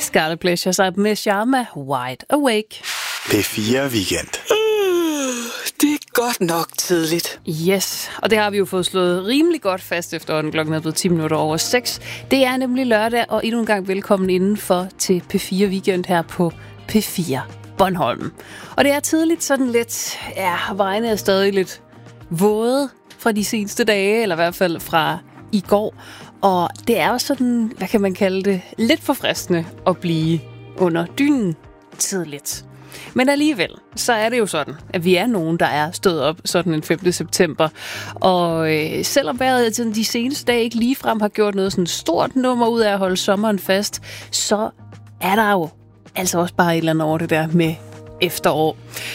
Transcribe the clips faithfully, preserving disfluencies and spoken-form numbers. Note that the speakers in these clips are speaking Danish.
Scarlet Pleasures med Sharma, Wide Awake. P fire Weekend. Det er godt nok tidligt. Yes, og det har vi jo fået slået rimelig godt fast efterhånden. Klokken er blevet ti minutter over seks. Det er nemlig lørdag, og endnu en gang velkommen indenfor til P fire Weekend her på P fire Bornholm. Og det er tidligt sådan lidt, ja, vejene er stadig lidt våde fra de seneste dage, eller i hvert fald fra i går. Og det er jo sådan, hvad kan man kalde det, lidt forfriskende at blive under dynen tidligt. Men alligevel, så er det jo sådan, at vi er nogen, der er stået op sådan den femte september. Og øh, selvom vejret sådan de seneste dage ikke ligefrem har gjort noget sådan stort nummer ud af at holde sommeren fast, så er der jo altså også bare et eller andet over det der med efterår.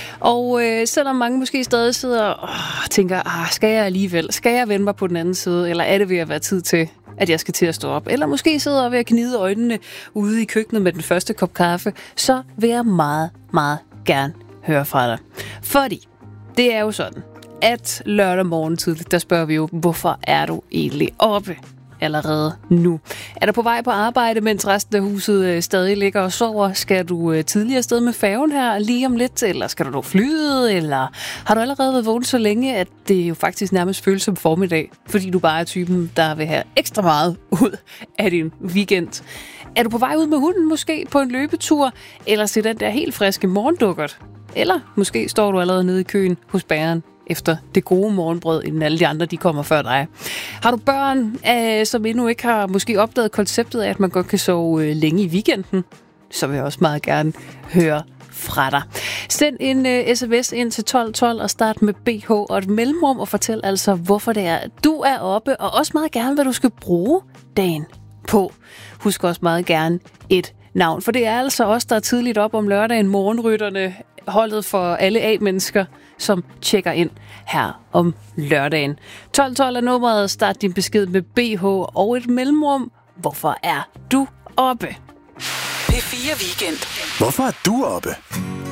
Og øh, selvom mange måske stadig sidder og tænker, ah, skal jeg alligevel? Skal jeg vende mig på den anden side? Eller er det ved at være tid til, at jeg skal til at stå op? Eller måske sidder jeg ved at gnide øjnene ude i køkkenet med den første kop kaffe. Så vil jeg meget, meget gerne høre fra dig. Fordi det er jo sådan, at lørdag morgen tidligt, der spørger vi jo, hvorfor er du egentlig oppe allerede nu? Er du på vej på arbejde, mens resten af huset øh, stadig ligger og sover? Skal du øh, tidligere afsted med færgen her lige om lidt? Eller skal du nå flyet? Eller har du allerede været vågen så længe, at det jo faktisk nærmest føles som formiddag? Fordi du bare er typen, der vil have ekstra meget ud af din weekend. Er du på vej ud med hunden måske på en løbetur? Eller se den der helt friske morgendukkert? Eller måske står du allerede nede i køen hos bageren efter det gode morgenbrød, inden alle de andre de kommer før dig. Har du børn, øh, som endnu ikke har måske opdaget konceptet af, at man godt kan sove øh, længe i weekenden, så vil jeg også meget gerne høre fra dig. Send en øh, sms ind til tolv tolv og start med B H og et mellemrum og fortæl altså, hvorfor det er, at du er oppe, og også meget gerne, hvad du skal bruge dagen på. Husk også meget gerne et navn, for det er altså os, der er tidligt op om lørdagen, morgenrytterne, holdet for alle A-mennesker, som tjekker ind her om lørdagen. tolv tolv er nummeret, start din besked med B H og et mellemrum. Hvorfor er du oppe? P fire Weekend. Hvorfor er du oppe?